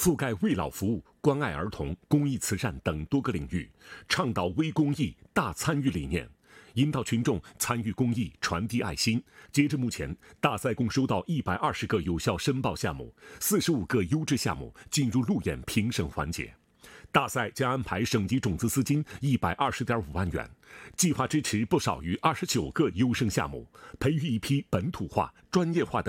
覆盖慰老服务、关爱儿童、公益慈善等多个领域，倡导微公益、大参与理念，引导群众参与公益，传递爱心。截至目前，大赛共收到120个有效申报项目，45个优质项目进入路演评审环节。大赛将安排省级种子资金120.5万元，计划支持不少于29个优胜项目，培育一批本土化、专业化的